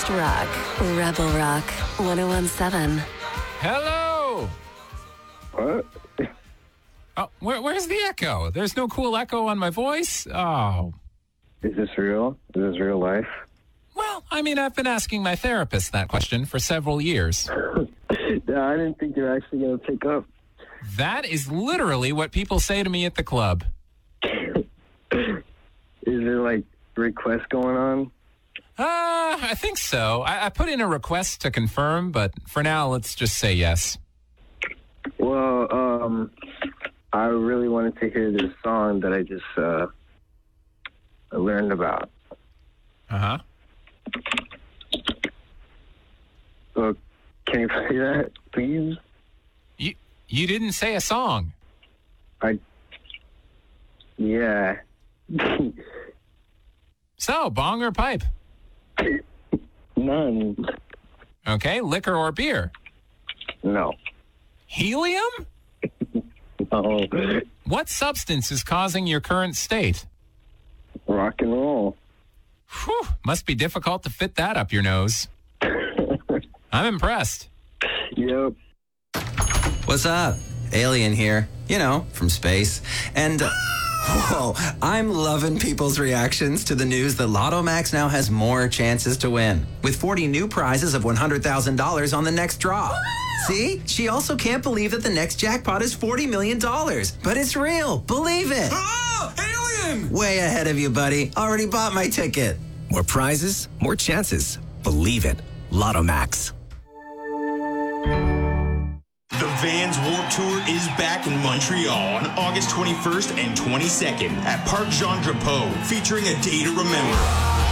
best rock. Rebel Rock 101.7. Hello. What? Oh, where's the echo? There's no cool echo on my voice? Oh. Is this real? Is this real life? Well, I mean, I've been asking my therapist that question for several years. Yeah, I didn't think you were actually going to pick up. That is literally what people say to me at the club. Is there, like, requests going on? I think so. I put in a request to confirm, but for now, let's just say yes. Well, I really wanted to hear this song that I just learned about. Uh-huh. So, can you play that, please? You didn't say a song. Yeah. So, bong or pipe? None. Okay, liquor or beer? No. Helium? No. What substance is causing your current state? Rock and roll. Whew, must be difficult to fit that up your nose. I'm impressed. Yep. What's up? Alien here. You know, from space. And, whoa, I'm loving people's reactions to the news that Lotto Max now has more chances to win, with 40 new prizes of $100,000 on the next draw. See? She also can't believe that the next jackpot is $40 million. But it's real. Believe it. Oh, alien! Way ahead of you, buddy. Already bought my ticket. More prizes, more chances. Believe it. Lotto Max. The Vans Warped Tour is back in Montreal on August 21st and 22nd at Parc Jean Drapeau, featuring A Day to Remember,